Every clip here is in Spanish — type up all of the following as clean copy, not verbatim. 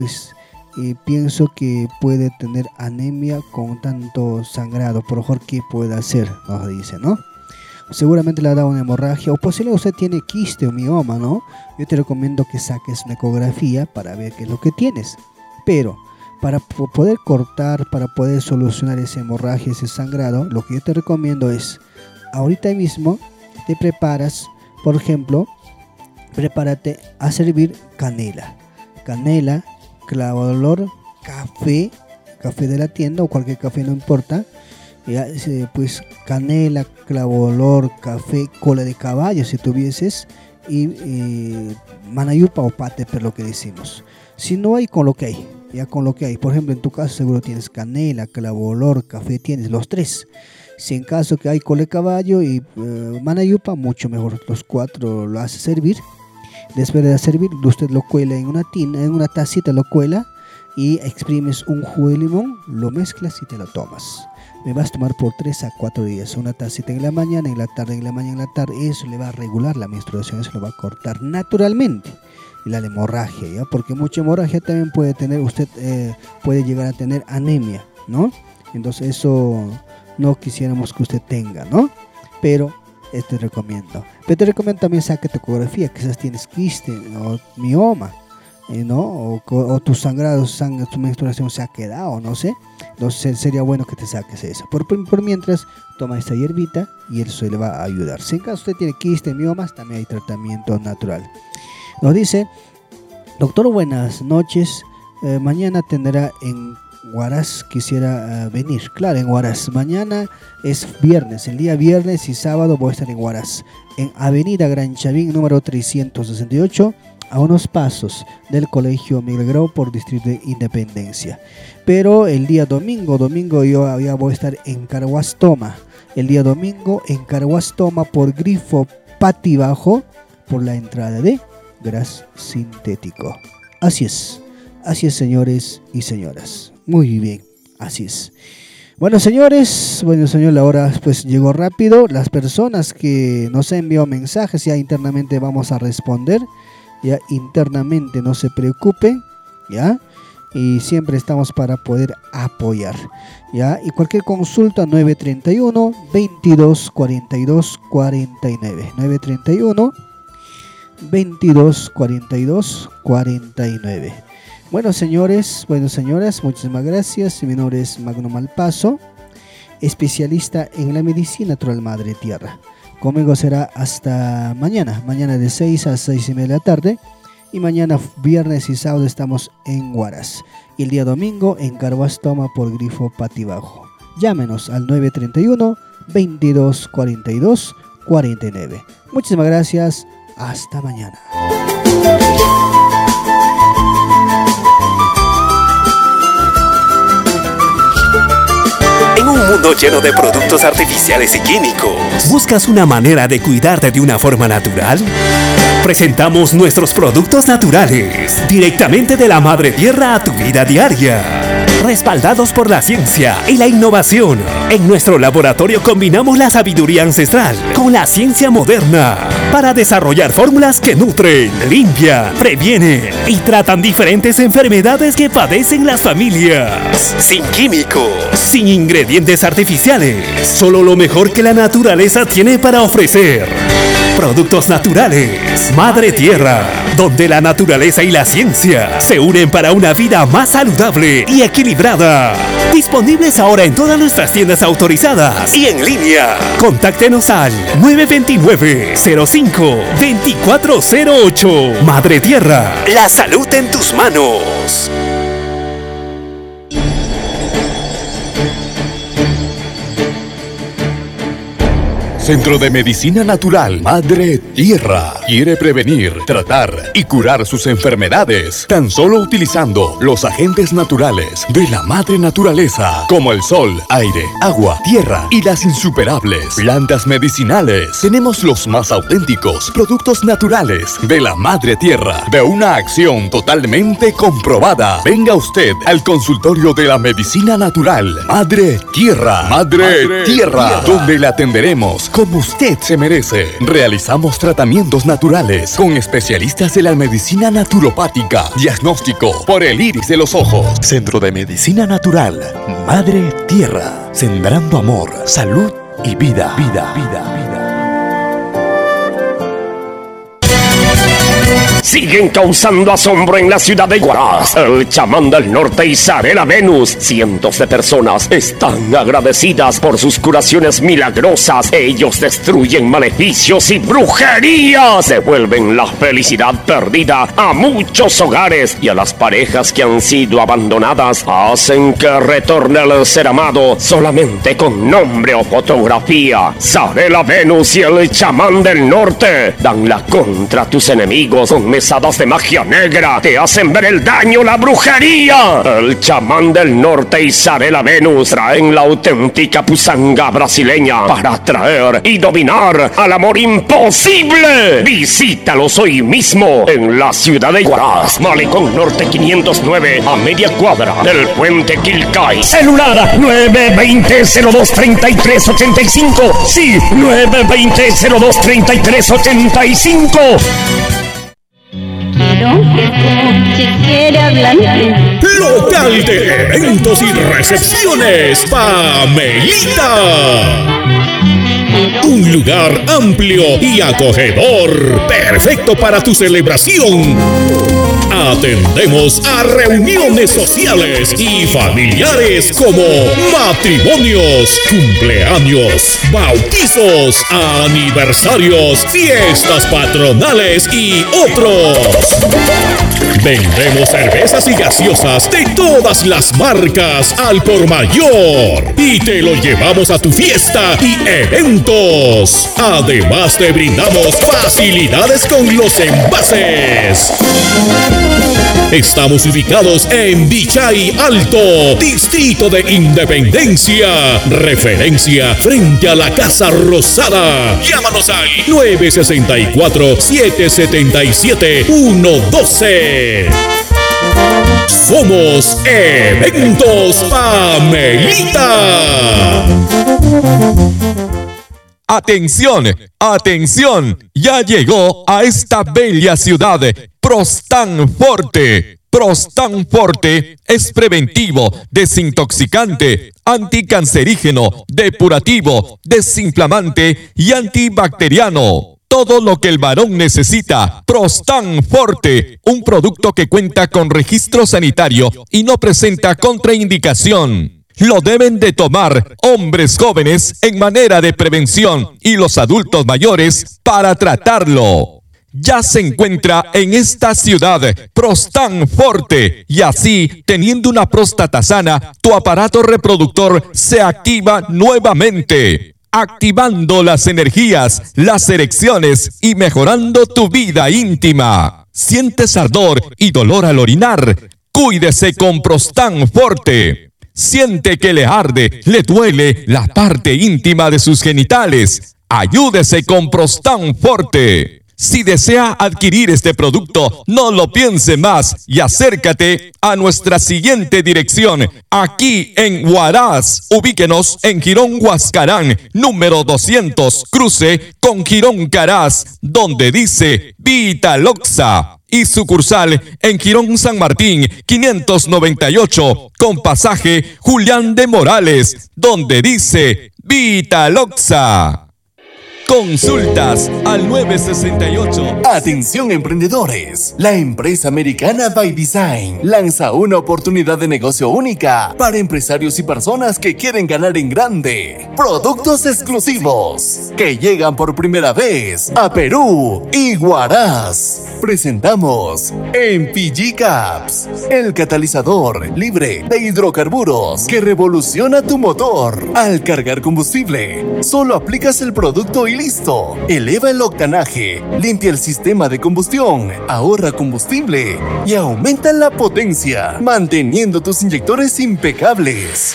Y pienso que puede tener anemia con tanto sangrado. Por favor, ¿qué puede hacer? Nos dice, ¿no? Seguramente le ha dado una hemorragia o posiblemente usted tiene quiste o mioma, ¿no? Yo te recomiendo que saques una ecografía para ver qué es lo que tienes. Pero para poder cortar, para poder solucionar esa hemorragia, ese sangrado, lo que yo te recomiendo es, ahorita mismo te preparas, por ejemplo, prepárate a servir canela, clavo de olor, café de la tienda o cualquier café, no importa. Ya, pues canela, clavo de olor, café, cola de caballo si tuvieses, y manayupa o pate, por lo que decimos. Si no hay, con lo que hay, ya con lo que hay. Por ejemplo, en tu caso seguro tienes canela, clavo de olor, café, tienes los tres. Si en caso que hay cola de caballo y manayupa, mucho mejor, los cuatro lo hace servir. Después de servir, usted lo cuela en una tina, en una tacita lo cuela y exprimes un jugo de limón, lo mezclas y te lo tomas. Me vas a tomar por 3 a 4 días, una tacita en la mañana, en la tarde, en la mañana, en la tarde. Eso le va a regular la menstruación, eso lo va a cortar naturalmente. Y la hemorragia, ¿ya? Porque mucha hemorragia también puede tener, usted puede llegar a tener anemia, ¿no? Entonces eso no quisiéramos que usted tenga, ¿no? Pero te recomiendo. Pero te recomiendo también saque tu ecografía, quizás tienes quiste o mioma, ¿no? O tu sangrado, tu menstruación se ha quedado, no sé. Entonces sería bueno que te saques eso. Por mientras, toma esta hierbita y eso le va a ayudar. Si en caso usted tiene quiste, miomas, también hay tratamiento natural. Nos dice, doctor, buenas noches. Mañana tendrá en Huaraz, quisiera venir. Claro, en Huaraz. Mañana es viernes, el día viernes y sábado voy a estar en Huaraz. En Avenida Gran Chavín, número 368. A unos pasos del Colegio Miguel Grau por Distrito de Independencia. Pero el día domingo yo ya voy a estar en Caraguastoma. El día domingo en Caraguastoma por Grifo Patibajo, por la entrada de Gras Sintético. Así es, señores y señoras. Muy bien, así es. Bueno, señores, la hora pues llegó rápido. Las personas que nos han enviado mensajes ya internamente vamos a responder. Ya internamente, no se preocupen, ya, y siempre estamos para poder apoyar, ya, y cualquier consulta 931 22 42 49 931 22 42 49. Bueno, señores, señoras, muchísimas gracias. Mi nombre es Magno Malpaso, especialista en la medicina natural Madre Tierra. Conmigo será hasta mañana de 6 a 6:30 de la tarde. Y mañana viernes y sábado estamos en Huaraz. Y el día domingo en Caraguastoma por Grifo Patibajo. Llámenos al 931 22 42 49. Muchísimas gracias. Hasta mañana. En un mundo lleno de productos artificiales y químicos, ¿buscas una manera de cuidarte de una forma natural? Presentamos nuestros productos naturales, directamente de la Madre Tierra a tu vida diaria. Respaldados por la ciencia y la innovación, en nuestro laboratorio combinamos la sabiduría ancestral con la ciencia moderna para desarrollar fórmulas que nutren, limpian, previenen y tratan diferentes enfermedades que padecen las familias. Sin químicos, sin ingredientes artificiales, solo lo mejor que la naturaleza tiene para ofrecer. Productos naturales, Madre Tierra, donde la naturaleza y la ciencia se unen para una vida más saludable y equilibrada. Disponibles ahora en todas nuestras tiendas autorizadas y en línea. Contáctenos al 929-05-2408. Madre Tierra, la salud en tus manos. Centro de Medicina Natural Madre Tierra quiere prevenir, tratar y curar sus enfermedades tan solo utilizando los agentes naturales de la madre naturaleza, como el sol, aire, agua, tierra y las insuperables plantas medicinales. Tenemos los más auténticos productos naturales de la madre tierra, de una acción totalmente comprobada. Venga usted al consultorio de la medicina natural Madre Tierra. Madre Tierra, donde le atenderemos como usted se merece. Realizamos tratamientos naturales naturales con especialistas de la medicina naturopática. Diagnóstico por el iris de los ojos. Centro de Medicina Natural, Madre Tierra. Sembrando amor, salud y vida. Siguen causando asombro en la ciudad de Huaraz. El chamán del norte Isarela Venus. Cientos de personas están agradecidas por sus curaciones milagrosas. Ellos destruyen maleficios y brujerías. Devuelven la felicidad perdida a muchos hogares y a las parejas que han sido abandonadas. Hacen que retorne el ser amado solamente con nombre o fotografía. Isarela Venus y el chamán del norte dan la contra a tus enemigos con mesadas de magia negra. Te hacen ver el daño, la brujería. El chamán del norte Isarela Venus traen la auténtica pusanga brasileña para atraer y dominar al amor imposible. Visítalos hoy mismo en la ciudad de Huaraz, Malecón Norte 509, a media cuadra del puente Quilcay. Celular 920-023385. Sí, 920-023385. Local de eventos y recepciones, Pamelita. Un lugar amplio y acogedor, perfecto para tu celebración. Atendemos a reuniones sociales y familiares como matrimonios, cumpleaños, bautizos, aniversarios, fiestas patronales y otros. Vendemos cervezas y gaseosas de todas las marcas al por mayor y te lo llevamos a tu fiesta y eventos. Además te brindamos facilidades con los envases. Estamos ubicados en Vichay Alto, Distrito de Independencia. Referencia frente a la Casa Rosada. Llámanos al 964-777-112. Somos Eventos Pamelita. Atención, atención, ya llegó a esta bella ciudad Prostan Forte. Prostan Forte es preventivo, desintoxicante, anticancerígeno, depurativo, desinflamante y antibacteriano. Todo lo que el varón necesita. Prostan Forte, un producto que cuenta con registro sanitario y no presenta contraindicación. Lo deben de tomar hombres jóvenes en manera de prevención y los adultos mayores para tratarlo. Ya se encuentra en esta ciudad Prostan Forte y así, teniendo una próstata sana, tu aparato reproductor se activa nuevamente, activando las energías, las erecciones y mejorando tu vida íntima. ¿Sientes ardor y dolor al orinar? Cuídese con Prostan Forte. Siente que le arde, le duele la parte íntima de sus genitales. Ayúdese con Prostan Forte. Si desea adquirir este producto, no lo piense más y acércate a nuestra siguiente dirección, aquí en Huaraz. Ubíquenos en Girón Huascarán, número 200, cruce con Girón Caraz, donde dice Vitaloxa. Y sucursal en Girón San Martín, 598, con pasaje Julián de Morales, donde dice Vitaloxa. Consultas al 968. Atención emprendedores, la empresa americana By Design lanza una oportunidad de negocio única para empresarios y personas que quieren ganar en grande. Productos exclusivos que llegan por primera vez a Perú y Huaraz. Presentamos MPG Caps, el catalizador libre de hidrocarburos que revoluciona tu motor. Al cargar combustible, solo aplicas el producto y listo. Eleva el octanaje, limpia el sistema de combustión, ahorra combustible y aumenta la potencia, manteniendo tus inyectores impecables.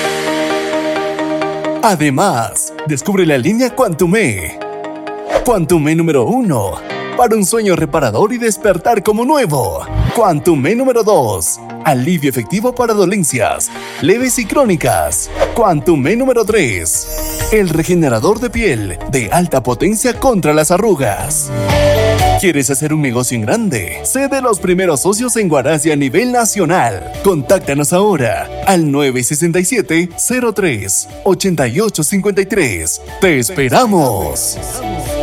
Además, descubre la línea Quantum-E. Quantum-E número 1, para un sueño reparador y despertar como nuevo. Quantum-E número 2, alivio efectivo para dolencias leves y crónicas. Quantum-E número 3, el regenerador de piel de alta potencia contra las arrugas. ¿Quieres hacer un negocio en grande? Sé de los primeros socios en Guarazi a nivel nacional. Contáctanos ahora al 967-03-8853. ¡Te esperamos!